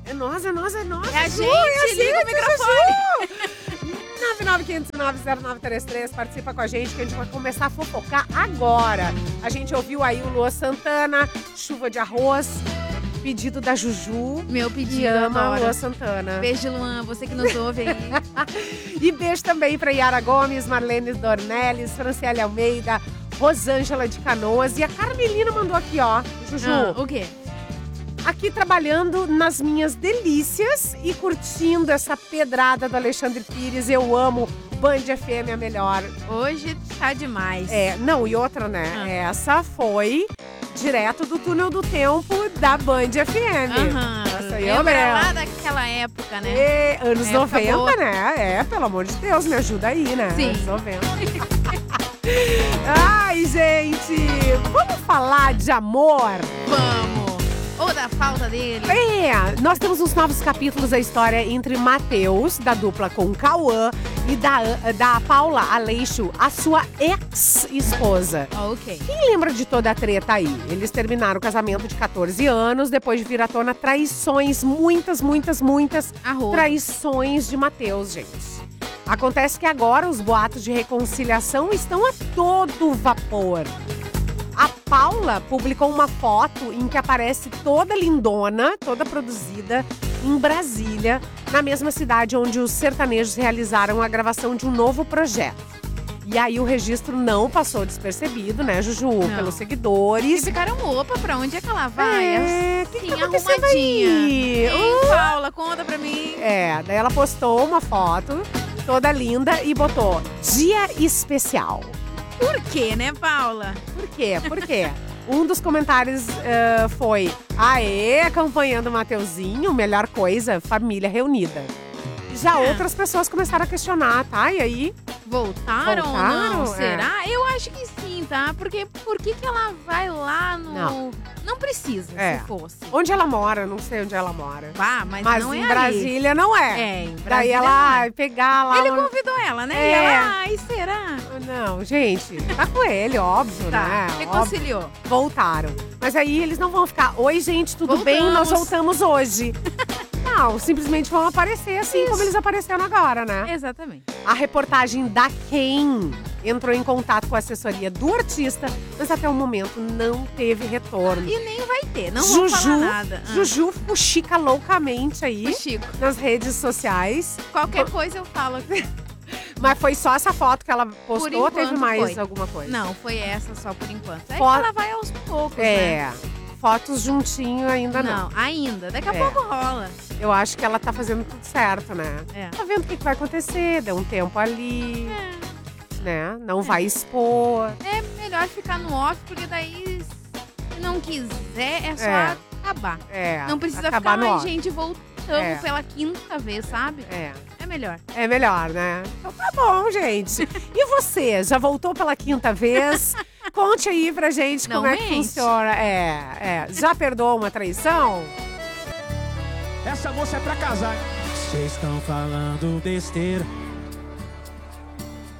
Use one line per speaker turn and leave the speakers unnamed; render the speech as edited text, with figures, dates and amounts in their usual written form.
É nós.
É a gente,
Ju,
liga o microfone.
995190933, participa com a gente que a gente vai começar a fofocar agora. A gente ouviu aí o Luan Santana, Chuva de Arroz, pedido da Juju.
Meu
Que
pedido,
ama
adoro.
Luan Santana.
Beijo, Luan, você que nos ouve aí.
E beijo também pra Yara Gomes, Marlene Dornelles, Franciele Almeida, Rosângela de Canoas. E a Carmelina mandou aqui, ó. Juju,
O quê?
aqui trabalhando nas minhas delícias e curtindo essa pedrada do Alexandre Pires. Eu amo Band FM, a melhor.
Hoje tá demais.
Não, e outra, né? Essa foi direto do túnel do tempo da Band FM. Essa aí eu
Lembra
lembro.
lá daquela época, né?
Anos
Época
90,
boa.
né? Pelo amor de Deus, me ajuda aí, né?
Sim.
Anos 90. Ai, gente, vamos falar de amor?
Vamos! Ou da falta dele.
Nós temos uns novos capítulos da história entre Matheus, da dupla com Cauã, e da Paula Aleixo, a sua ex-esposa.
Ok.
Quem lembra de toda a treta aí? Eles terminaram o casamento de 14 anos, depois de vir à tona traições, muitas
Arroz.
traições de Matheus, gente. Acontece que agora os boatos de reconciliação estão a todo vapor. A Paula publicou uma foto em que aparece toda lindona, toda produzida, em Brasília, na mesma cidade onde os sertanejos realizaram a gravação de um novo projeto. E aí o registro não passou despercebido, né, Juju?
Não.
Pelos
E
seguidores.
ficaram, opa, pra onde é que ela vai?
O que
Assim,
tá acontecendo
arrumadinha.
aí?
Ei, Paula, conta pra mim.
Daí ela postou uma foto toda linda e botou dia especial.
Por quê, né, Paula?
Por quê? Por quê? Um dos comentários foi: aê, acompanhando o Mateuzinho, melhor coisa, família reunida. Já outras pessoas começaram a questionar, tá? E aí?
Voltaram ou não?
Voltaram?
Será? Eu acho que sim, tá? Porque por que ela vai lá no... Não precisa, se fosse.
Onde ela mora? Não sei onde ela mora.
Mas não é
em
ali.
Brasília não é.
Em Brasília
Daí ela
não é.
vai pegar lá.
Ele convidou ela, né? E ela, ai, será?
Não, gente, tá com ele, óbvio,
Tá,
né?
reconciliou.
Óbvio. Voltaram. Mas aí eles não vão ficar, oi, gente, tudo bem? Nós voltamos hoje. Não, simplesmente vão aparecer assim como eles apareceram agora, né?
Exatamente.
A reportagem da Quem entrou em contato com a assessoria do artista, mas até o momento não teve retorno.
E nem vai ter, não vou falar nada.
Juju fuxica loucamente aí
Chico.
nas redes sociais.
Qualquer coisa eu falo aqui.
Mas foi só essa foto que ela postou
Por
ou
enquanto
teve mais
foi.
alguma coisa?
Não, foi essa só por enquanto. É que
Foto-
ela vai aos poucos, né?
Fotos juntinho ainda não.
Ainda. Daqui a pouco rola.
Eu acho que ela tá fazendo tudo certo, né?
É.
Tá vendo o que vai acontecer, deu um tempo ali, né? Não vai expor.
É melhor ficar no off, porque daí, se não quiser, é só acabar. Não precisa
acabar
ficar,
no
ai,
off.
gente, voltamos pela quinta vez, sabe? É melhor.
É melhor, né? Então tá bom, gente. E você, já voltou pela quinta vez? Conte aí pra gente
Não
como é que
mente.
funciona. Já perdoou uma traição?
Essa moça é pra casar. Vocês estão falando besteira.